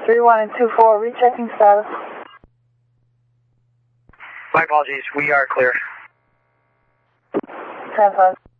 31 and 24, rechecking status. My apologies, we are clear. 10-5.